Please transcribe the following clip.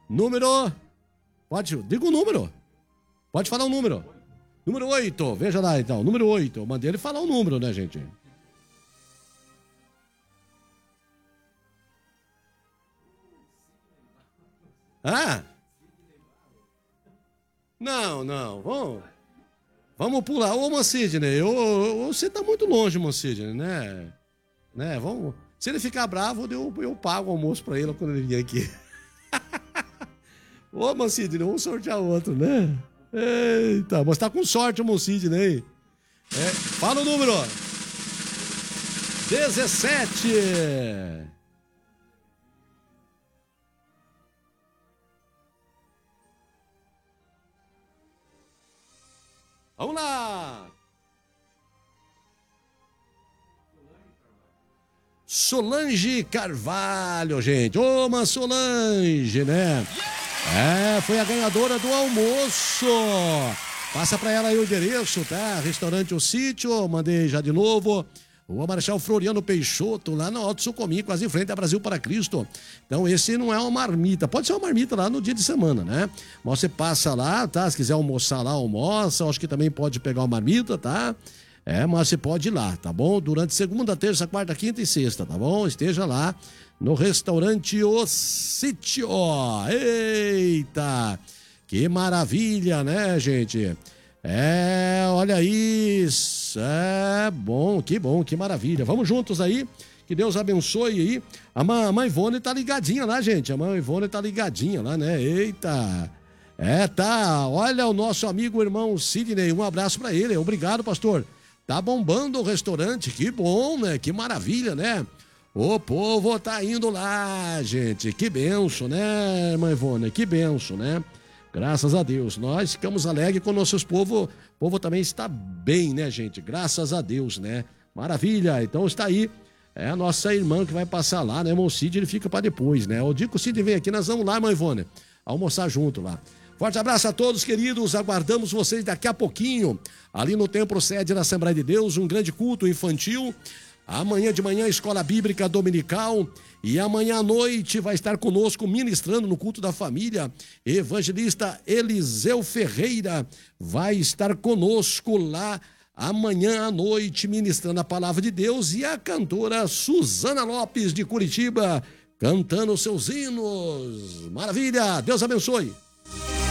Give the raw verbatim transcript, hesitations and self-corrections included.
Número... Pode, diga o número. Pode falar o número. Número oito, veja lá então, número oito. Eu mandei ele falar o número, né, gente? Ah? Não, não, vamos... Vamos pular. Ô, Mocidney, você tá muito longe, Mocidney, né? Né, vamos... Se ele ficar bravo, eu, eu pago o almoço pra ele quando ele vier aqui. Ô, Mocidney, vamos sortear outro, né? Eita, mas tá com sorte o Mocidney. É, fala o número. dezessete. Vamos lá. Solange Carvalho, gente. Ô, mas Solange, né? É, foi a ganhadora do almoço. Passa pra ela aí o endereço, tá? Restaurante O Sítio, mandei já de novo. Rua Marechal Floriano Peixoto, lá no Alto Sucomim, quase em frente a Brasil para Cristo. Então esse não é uma marmita, pode ser uma marmita lá no dia de semana, né? Mas você passa lá, tá? Se quiser almoçar lá, almoça. Acho que também pode pegar uma marmita, tá? É, mas você pode ir lá, tá bom? Durante segunda, terça, quarta, quinta e sexta, tá bom? Esteja lá no restaurante O Sítio. Eita! Que maravilha, né, gente? É, olha isso. É bom, que bom, que maravilha. Vamos juntos aí. Que Deus abençoe aí. A mãe Ivone tá ligadinha lá, gente. A mãe Ivone tá ligadinha lá, né? Eita. É, tá. Olha o nosso amigo irmão Sidney. Um abraço pra ele. Obrigado, pastor. Tá bombando o restaurante. Que bom, né? Que maravilha, né? O povo tá indo lá, gente. Que benção, né, mãe Ivone? Que benção, né? Graças a Deus. Nós ficamos alegres com nossos povo. O povo também está bem, né, gente? Graças a Deus, né? Maravilha. Então está aí. É a nossa irmã que vai passar lá, né? Irmão Cid, ele fica para depois, né? O dia que o Cid vem aqui, nós vamos lá, mãe Ivone, almoçar junto lá. Forte abraço a todos, queridos. Aguardamos vocês daqui a pouquinho. Ali no Templo Sede da Assembleia de Deus, um grande culto infantil. Amanhã de manhã, Escola Bíblica Dominical. E amanhã à noite vai estar conosco, ministrando no culto da família, evangelista Eliseu Ferreira. Vai estar conosco lá amanhã à noite, ministrando a palavra de Deus. E a cantora Suzana Lopes, de Curitiba, cantando seus hinos. Maravilha! Deus abençoe!